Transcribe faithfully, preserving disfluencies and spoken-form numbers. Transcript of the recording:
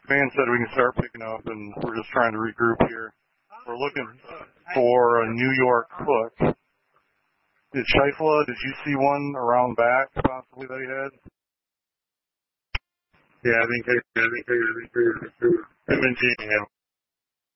Van said we can start picking up, and we're just trying to regroup here. We're looking for a New York hook. Did Scheifele, did you see one around back, possibly, that he had? Yeah, I think they, I think they, I think they, him and Gene have